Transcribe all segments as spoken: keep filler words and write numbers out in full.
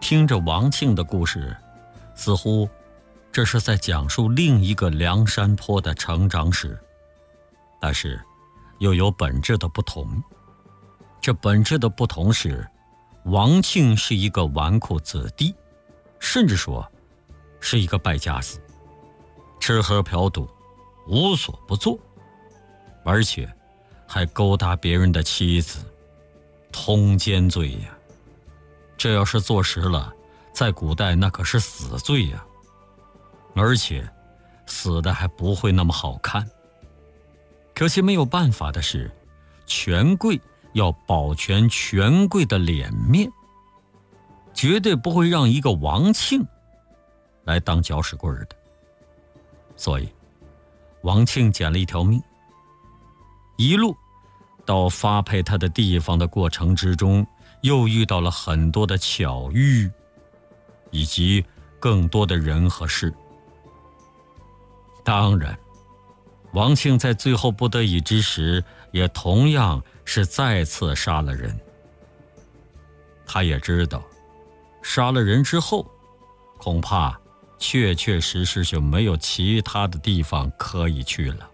听着王庆的故事，似乎这是在讲述另一个梁山泊的成长史，但是又有本质的不同。这本质的不同是，王庆是一个纨绔子弟，甚至说是一个败家子，吃喝嫖赌无所不做，而且还勾搭别人的妻子，通奸罪呀！这要是坐实了，在古代那可是死罪呀，而且死的还不会那么好看。可惜没有办法的是，权贵要保全权贵的脸面，绝对不会让一个王庆来当搅屎棍的。所以王庆捡了一条命，一路到发配他的地方的过程之中，又遇到了很多的巧遇，以及更多的人和事。当然，王庆在最后不得已之时，也同样是再次杀了人。他也知道，杀了人之后，恐怕确确实实就没有其他的地方可以去了。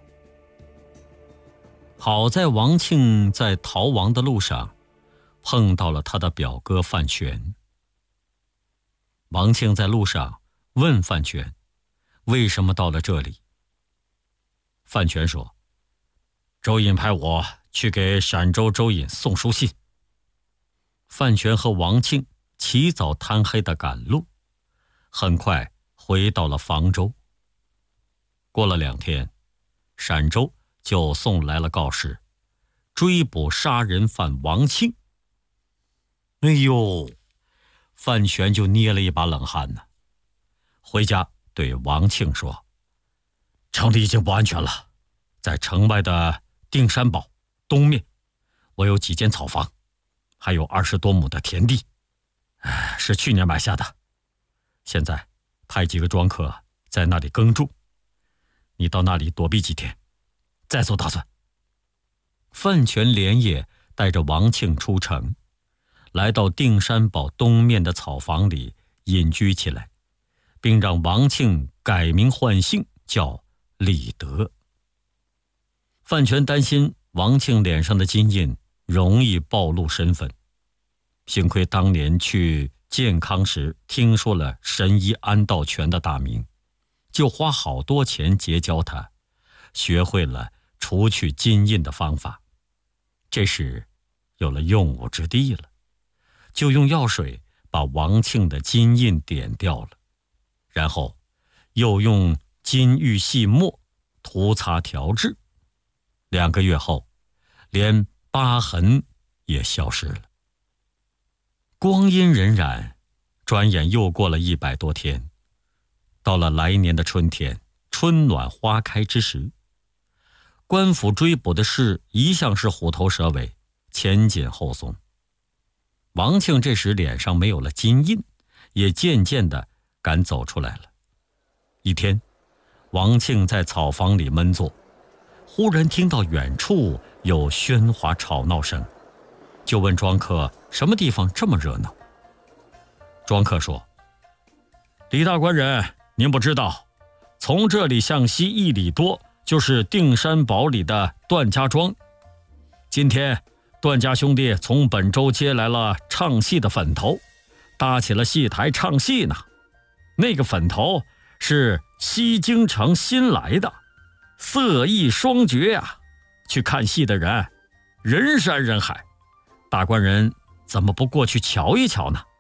好在王庆在逃亡的路上碰到了他的表哥范全。王庆在路上问范全为什么到了这里。范全说，周隐派我去给陕州周隐送书信。范全和王庆起早贪黑的赶路，很快回到了房州。过了两天，陕州就送来了告示，追捕杀人犯王庆。哎呦，范全就捏了一把冷汗呢。回家对王庆说，城里已经不安全了，在城外的定山堡东面，我有几间草房，还有二十多亩的田地，是去年买下的。现在派几个庄客在那里耕种，你到那里躲避几天，再做打算。范全连夜带着王庆出城，来到定山堡东面的草房里隐居起来，并让王庆改名换姓，叫李德。范全担心王庆脸上的金印容易暴露身份，幸亏当年去健康时听说了神医安道全的大名，就花好多钱结交他，学会了除去金印的方法。这时有了用武之地了，就用药水把王庆的金印点掉了，然后又用金玉细末涂擦调制。两个月后，连疤痕也消失了。光阴荏苒，转眼又过了一百多天。到了来年的春天，春暖花开之时，官府追捕的事一向是虎头蛇尾，前紧后松。王庆这时脸上没有了金印，也渐渐地敢走出来了。一天，王庆在草房里闷坐，忽然听到远处有喧哗吵闹声，就问庄客什么地方这么热闹。庄客说，李大官人，您不知道，从这里向西一里多就是定山堡里的段家庄。今天段家兄弟从本州接来了唱戏的粉头，搭起了戏台唱戏呢。那个粉头是西京城新来的，色艺双绝啊，去看戏的人人山人海，大官人怎么不过去瞧一瞧呢？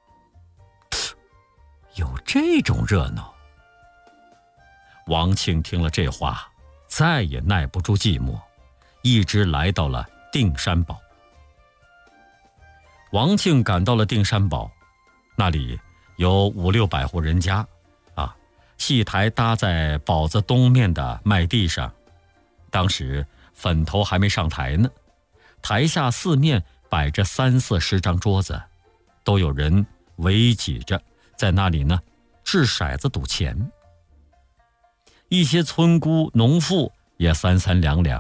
有这种热闹。王庆听了这话，再也耐不住寂寞，一直来到了定山堡。王庆赶到了定山堡，那里有五六百户人家啊，戏台搭在堡子东面的麦地上。当时粉头还没上台呢，台下四面摆着三四十张桌子，都有人围挤着在那里呢掷骰子赌钱。一些村姑农妇也三三两两